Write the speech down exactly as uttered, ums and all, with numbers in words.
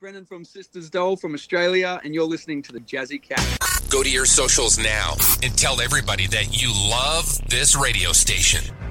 Brendan from Sisters Doll from Australia, and you're listening to the Jazzy Cat. Go to your socials now and tell everybody that you love this radio station.